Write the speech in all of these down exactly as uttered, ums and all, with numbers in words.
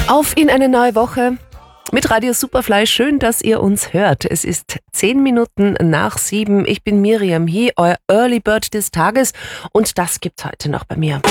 Auf in eine neue Woche mit Radio Superfly. Schön, dass ihr uns hört. Es ist zehn Minuten nach sieben. Ich bin Miriam hier, euer Early Bird des Tages. Und das gibt's heute noch bei mir.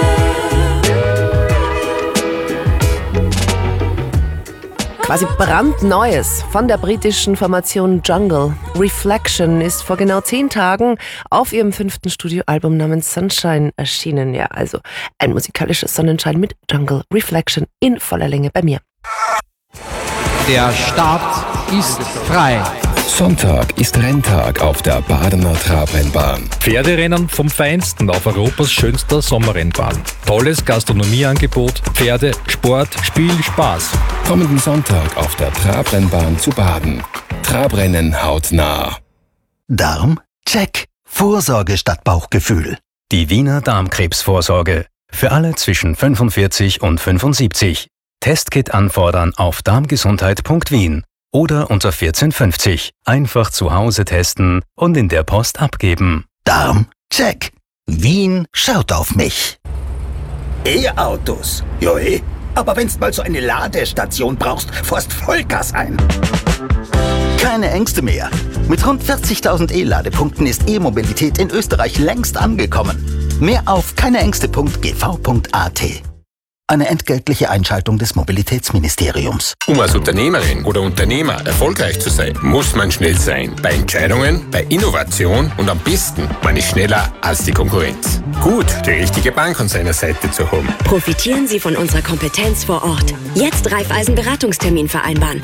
Quasi brandneues von der britischen Formation Jungle. Reflection ist vor genau zehn Tagen auf ihrem fünften Studioalbum namens Sunshine erschienen. Ja, also ein musikalisches Sonnenschein mit Jungle. Reflection in voller Länge bei mir. Der Start ist frei. Sonntag ist Renntag auf der Badener Trabrennbahn. Pferderennen vom Feinsten auf Europas schönster Sommerrennbahn. Tolles Gastronomieangebot, Pferde, Sport, Spiel, Spaß. Kommenden Sonntag auf der Trabrennbahn zu baden. Trabrennen hautnah. Darm? Check. Vorsorge statt Bauchgefühl. Die Wiener Darmkrebsvorsorge. Für alle zwischen fünfundvierzig und fünfundsiebzig. Testkit anfordern auf darmgesundheit punkt wien oder unter vierzehn fünfzig. Einfach zu Hause testen und in der Post abgeben. Darm? Check. Wien schaut auf mich. E-Autos? Jo, eh. Aber wenn's mal so eine Ladestation brauchst, fährst Vollgas ein. Keine Ängste mehr. Mit rund vierzigtausend E-Ladepunkten ist E-Mobilität in Österreich längst angekommen. Mehr auf keineängste punkt g v punkt a t. Eine entgeltliche Einschaltung des Mobilitätsministeriums. Um als Unternehmerin oder Unternehmer erfolgreich zu sein, muss man schnell sein. Bei Entscheidungen, bei Innovation und am besten, man ist schneller als die Konkurrenz. Gut, die richtige Bank an seiner Seite zu haben. Profitieren Sie von unserer Kompetenz vor Ort. Jetzt Raiffeisen Beratungstermin vereinbaren.